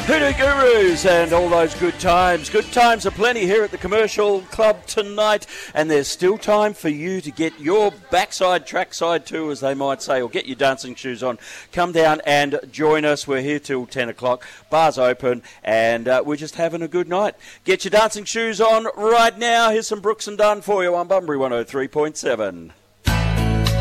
Hoodoo Gurus and all those good times. Good times are plenty here at the Commercial Club tonight, and there's still time for you to get your backside, trackside too, as they might say, or get your dancing shoes on. Come down and join us. We're here till 10 o'clock. Bar's open, and we're just having a good night. Get your dancing shoes on right now. Here's some Brooks and Dunn for you on Bunbury 103.7.